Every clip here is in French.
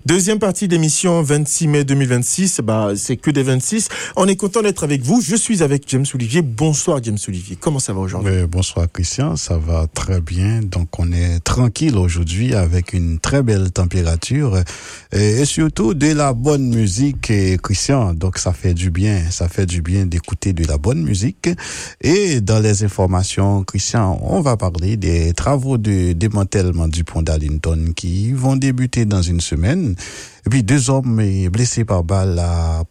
Deuxième partie d'émission 26 mai 2026. C'est que des 26. On est content d'être avec vous. Je suis avec James Olivier. Bonsoir James Olivier. Comment ça va aujourd'hui? Bonsoir Christian, ça va très bien. Donc on est tranquille aujourd'hui avec une très belle température et surtout de la bonne musique, Christian. Donc ça fait du bien d'écouter de la bonne musique. Et dans les informations, Christian, on va parler des travaux de démantèlement du pont d'Arlington qui vont débuter dans une semaine. Et puis 2 hommes blessés par balle à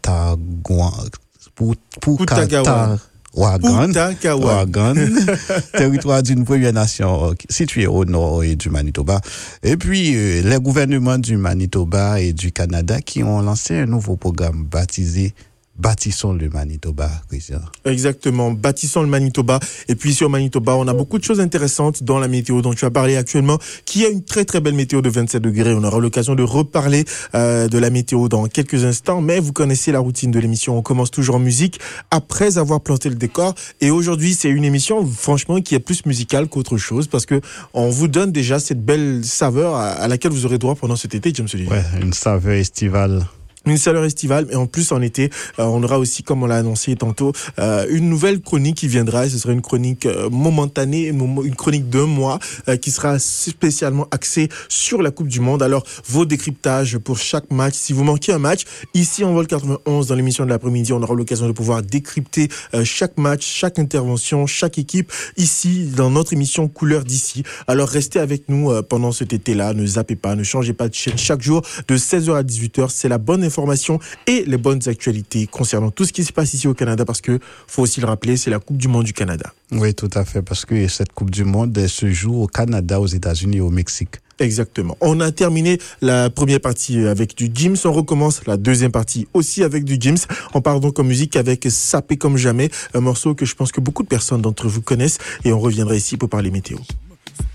Wagan, territoire d'une Première Nation située au nord du Manitoba. Et puis, les gouvernements du Manitoba et du Canada qui ont lancé un nouveau programme baptisé Bâtissons le Manitoba, Christian. Exactement, Bâtissons le Manitoba. Et puis sur Manitoba, on a beaucoup de choses intéressantes dans la météo dont tu as parlé actuellement, qui a une très très belle météo de 27 degrés. On aura l'occasion de reparler de la météo dans quelques instants, mais vous connaissez la routine de l'émission. On commence toujours en musique après avoir planté le décor. Et aujourd'hui, c'est une émission franchement qui est plus musicale qu'autre chose parce que on vous donne déjà cette belle saveur à laquelle vous aurez droit pendant cet été, James Olivier. Ouais, une saveur estivale. Une saveur estivale, et en plus en été, on aura aussi, comme on l'a annoncé tantôt, une nouvelle chronique qui viendra, et ce sera une chronique momentanée, une chronique d'1 mois, qui sera spécialement axée sur la Coupe du Monde. Alors, vos décryptages pour chaque match, si vous manquez un match, ici en Vol 91, dans l'émission de l'après-midi, on aura l'occasion de pouvoir décrypter chaque match, chaque intervention, chaque équipe, ici, dans notre émission Couleur d'ici. Alors, restez avec nous pendant cet été-là, ne zappez pas, ne changez pas de chaîne. Chaque jour, de 16h à 18h, c'est la bonne informations et les bonnes actualités concernant tout ce qui se passe ici au Canada, parce que, faut aussi le rappeler, c'est la Coupe du Monde du Canada. Oui, tout à fait, parce que cette Coupe du Monde se joue au Canada, aux États-Unis et au Mexique. Exactement. On a terminé la première partie avec du James. On recommence la deuxième partie aussi avec du James. On part donc en musique avec Sapé comme jamais, un morceau que je pense que beaucoup de personnes d'entre vous connaissent, et on reviendra ici pour parler météo.